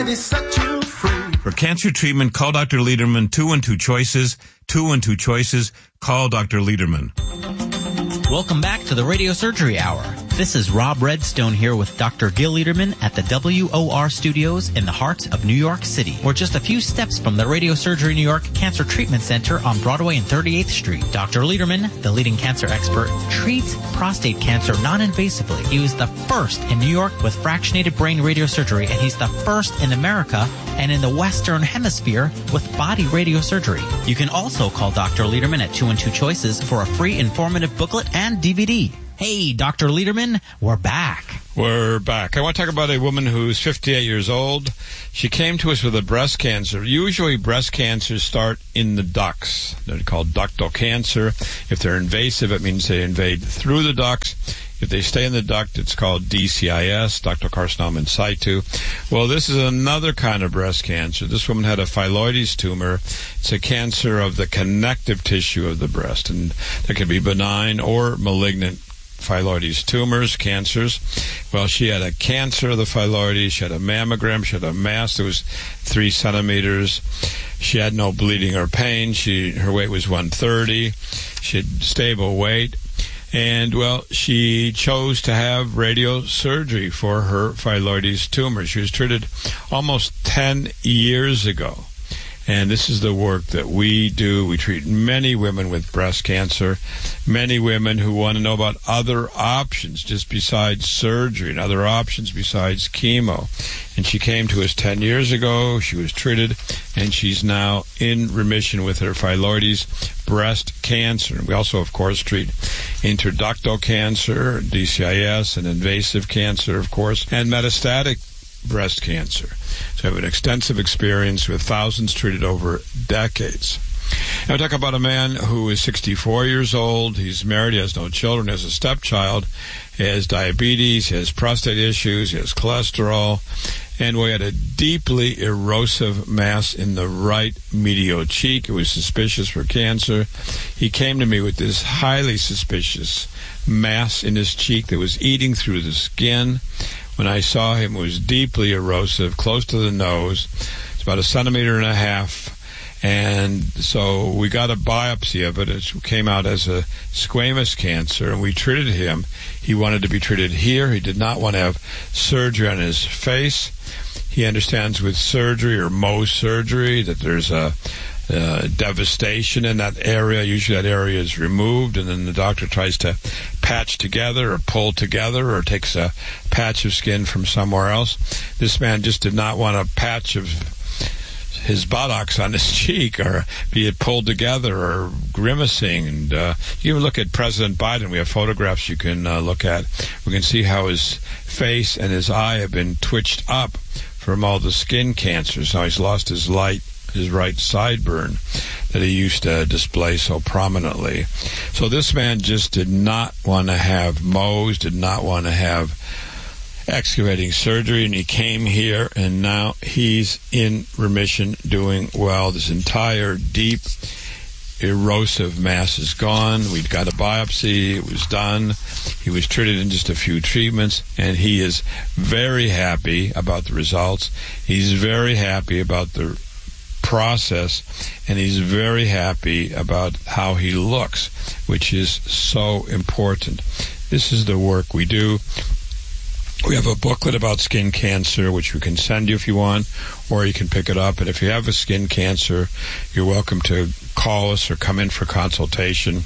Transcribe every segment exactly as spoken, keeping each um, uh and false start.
Let it set you free. For cancer treatment, call Doctor Lederman. Two and two choices. Two and two choices. Call Doctor Lederman. Welcome back to the Radio Surgery Hour. This is Rob Redstone here with Doctor Gil Lederman at the W O R Studios in the heart of New York City. We're just a few steps from the Radio Surgery New York Cancer Treatment Center on Broadway and thirty-eighth Street. Doctor Lederman, the leading cancer expert, treats prostate cancer non-invasively. He was the first in New York with fractionated brain radiosurgery, and he's the first in America and in the Western Hemisphere with body radiosurgery. You can also call Doctor Lederman at two and two choices for a free informative booklet and D V D. Hey, Doctor Lederman, we're back. We're back. I want to talk about a woman who's fifty-eight years old. She came to us with a breast cancer. Usually breast cancers start in the ducts. They're called ductal cancer. If they're invasive, it means they invade through the ducts. If they stay in the duct, it's called D C I S, ductal carcinoma in situ. Well, this is another kind of breast cancer. This woman had a phylloides tumor. It's a cancer of the connective tissue of the breast, and there can be benign or malignant phylloides tumors, cancers. Well, she had a cancer of the phylloides. She had a mammogram. She had a mass that was three centimeters. She had no bleeding or pain. She her weight was one thirty. She had stable weight. And, well, she chose to have radiosurgery for her phylloides tumor. She was treated almost ten years ago. And this is the work that we do. We treat many women with breast cancer, many women who want to know about other options just besides surgery and other options besides chemo. And she came to us ten years ago. She was treated, and she's now in remission with her phylloides breast cancer. And we also, of course, treat interductal cancer, D C I S, and invasive cancer, of course, and metastatic breast cancer. So I have an extensive experience with thousands treated over decades. Now I talk about a man who is sixty-four years old. He's married, he has no children, he has a stepchild, he has diabetes, he has prostate issues, he has cholesterol, and we had a deeply erosive mass in the right medial cheek. It was suspicious for cancer. He came to me with this highly suspicious mass in his cheek that was eating through the skin. When I saw him, it was deeply erosive, close to the nose. It's about a centimeter and a half. And so we got a biopsy of it. It came out as a squamous cancer, and we treated him. He wanted to be treated here. He did not want to have surgery on his face. He understands with surgery or Mohs surgery that there's a Uh, devastation in that area. Usually that area is removed, and then the doctor tries to patch together or pull together or takes a patch of skin from somewhere else. This man just did not want a patch of his buttocks on his cheek or be it pulled together or grimacing. And uh, you can look at President Biden. We have photographs you can uh, look at. We can see how his face and his eye have been twitched up from all the skin cancers. Now he's lost his light his right sideburn that he used to display so prominently. So this man just did not want to have Mohs, did not want to have excavating surgery, and he came here, and now he's in remission, doing well. This entire deep erosive mass is gone. We'd got a biopsy. It was done. He was treated in just a few treatments, and he is very happy about the results. He's very happy about the process, and he's very happy about how he looks, which is so important. This is the work we do. We have a booklet about skin cancer, which we can send you if you want, or you can pick it up. And if you have a skin cancer, you're welcome to call us or come in for consultation.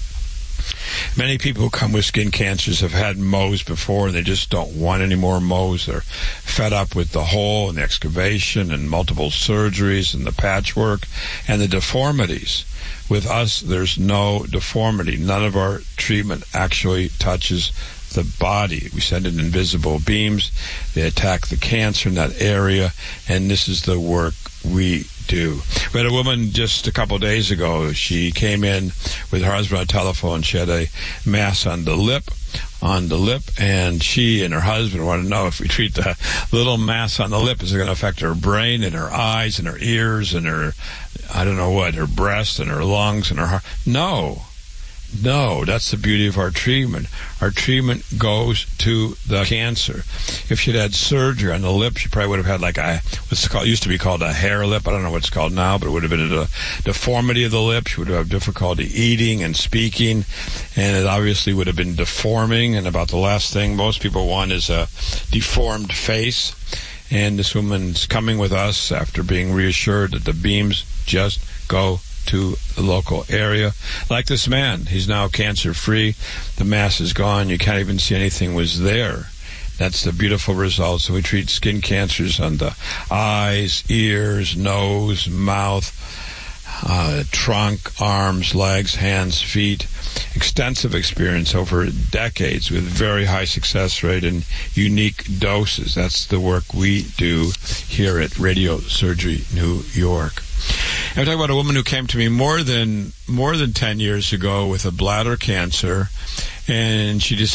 Many people who come with skin cancers have had Mohs before, and they just don't want any more Mohs. They're fed up with the hole and the excavation and multiple surgeries and the patchwork and the deformities. With us, there's no deformity. None of our treatment actually touches the body. We send in invisible beams. They attack the cancer in that area, and this is the work we do. We had a woman just a couple of days ago. She came in with her husband on the telephone. She had a mass on the lip, on the lip, and she and her husband wanted to know if we treat the little mass on the lip, is it going to affect her brain and her eyes and her ears and her, I don't know what, her breast and her lungs and her heart? No. No, that's the beauty of our treatment. Our treatment goes to the cancer. If she'd had surgery on the lip, she probably would have had like a, what's called, used to be called a hair lip. I don't know what it's called now, but it would have been a deformity of the lip. She would have difficulty eating and speaking, and it obviously would have been deforming. And about the last thing most people want is a deformed face. And this woman's coming with us after being reassured that the beams just go to the local area. Like this man, he's now cancer-free. The mass is gone. You can't even see anything was there. That's the beautiful results. So we treat skin cancers on the eyes, ears, nose, mouth, uh, trunk, arms, legs, hands, feet. Extensive experience over decades with very high success rate and unique doses. That's the work we do here at Radio Surgery New York. I'm talking about a woman who came to me more than more than ten years ago with a bladder cancer, and she just